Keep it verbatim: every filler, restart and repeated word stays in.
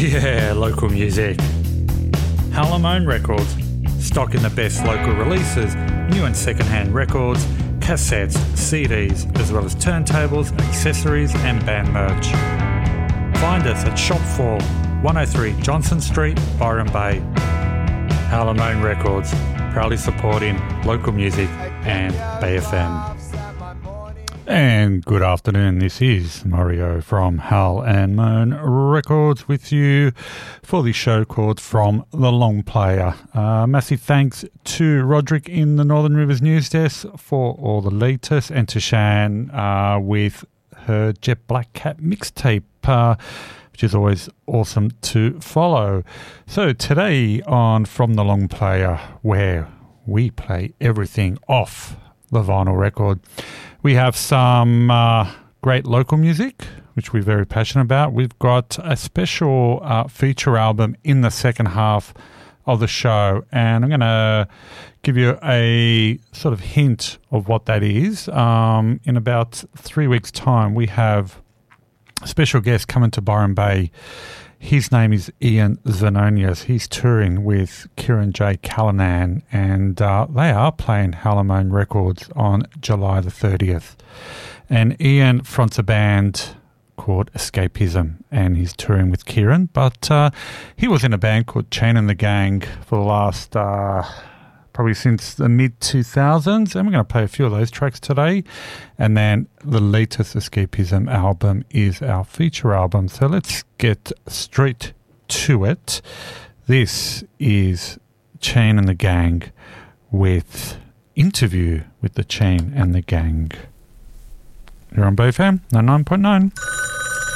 Yeah, local music. Halamone Records, stocking the best local releases, new and second-hand records, cassettes, C Ds, as well as turntables, accessories and band merch. Find us at Shop four, one oh three Johnson Street, Byron Bay. Halamone Records, proudly supporting local music and Bay F M. And good afternoon, this is Mario from Hal and Moan Records with you for the show called From the Long Player. Uh, massive thanks to Roderick in the Northern Rivers News Desk for all the latest, and to Shan uh, with her Jet Black Cat mixtape, uh, which is always awesome to follow. So today on From the Long Player, where we play everything off the vinyl record, we have some uh, great local music, which we're very passionate about. We've got a special uh, feature album in the second half of the show, and I'm going to give you a sort of hint of what that is. Um, in about three weeks' time, we have a special guest coming to Byron Bay. His name is Ian Zanonius. He's touring with Kieran J. Callanan, and uh, they are playing Halamone Records on July the thirtieth. And Ian fronts a band called Escapism, and he's touring with Kieran. But uh, he was in a band called Chain and the Gang for the last... Uh, probably since the mid two thousands, and we're going to play a few of those tracks today. And then the latest Escapism album is our feature album. So let's get straight to it. This is Chain and the Gang with Interview with the Chain and the Gang. You're on Bay F M, ninety-nine point nine.